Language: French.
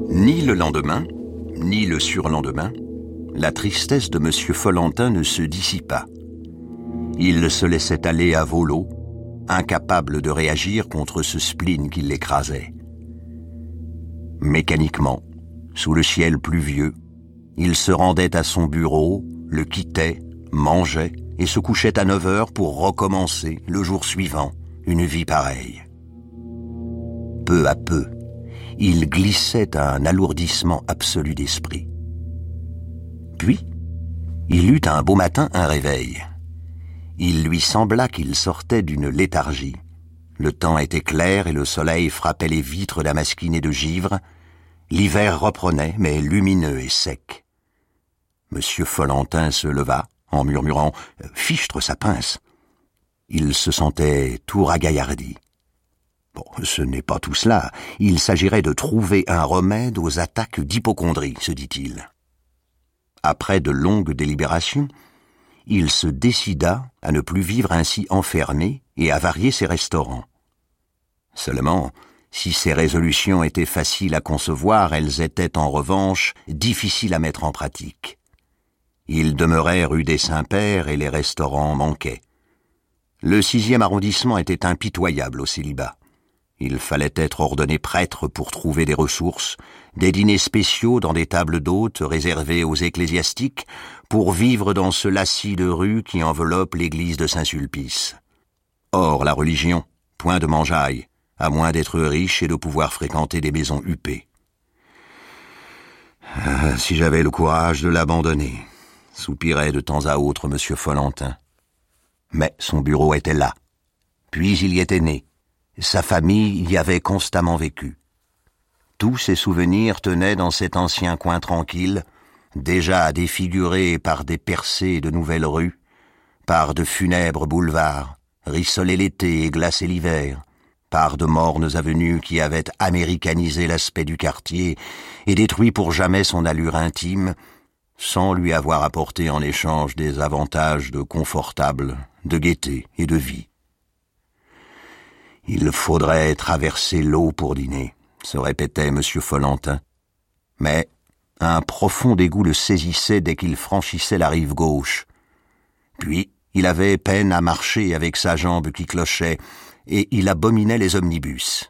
Ni le lendemain, ni le surlendemain, la tristesse de M. Follentin ne se dissipa. Il se laissait aller à volo, incapable de réagir contre ce spleen qui l'écrasait. Mécaniquement, sous le ciel pluvieux, il se rendait à son bureau, le quittait, mangeait et se couchait à 9 heures pour recommencer, le jour suivant, une vie pareille. Peu à peu, il glissait à un alourdissement absolu d'esprit. Puis, il eut un beau matin un réveil. Il lui sembla qu'il sortait d'une léthargie. Le temps était clair et le soleil frappait les vitres damasquinées de givre. L'hiver reprenait, mais lumineux et sec. Monsieur Follentin se leva, en murmurant « Fichtre sa pince !» Il se sentait tout ragaillardi. Bon, ce n'est pas tout cela. Il s'agirait de trouver un remède aux attaques d'hypocondrie, se dit-il. Après de longues délibérations, il se décida à ne plus vivre ainsi enfermé et à varier ses restaurants. Seulement, si ces résolutions étaient faciles à concevoir, elles étaient en revanche difficiles à mettre en pratique. Il demeurait rue des Saints-Pères et les restaurants manquaient. Le 6e arrondissement était impitoyable au célibat. Il fallait être ordonné prêtre pour trouver des ressources, des dîners spéciaux dans des tables d'hôtes réservées aux ecclésiastiques pour vivre dans ce lacis de rue qui enveloppe l'église de Saint-Sulpice. Or, la religion, point de mangeaille, à moins d'être riche et de pouvoir fréquenter des maisons huppées. Si j'avais le courage de l'abandonner, soupirait de temps à autre M. Follentin. Mais son bureau était là. Puis il y était né. Sa famille y avait constamment vécu. Tous ses souvenirs tenaient dans cet ancien coin tranquille, déjà défiguré par des percées de nouvelles rues, par de funèbres boulevards, rissolés l'été et glacés l'hiver, par de mornes avenues qui avaient américanisé l'aspect du quartier et détruit pour jamais son allure intime, sans lui avoir apporté en échange des avantages de confortable, de gaieté et de vie. Il faudrait traverser l'eau pour dîner, se répétait M. Follentin. Mais un profond dégoût le saisissait dès qu'il franchissait la rive gauche. Puis, il avait peine à marcher avec sa jambe qui clochait, et il abominait les omnibus.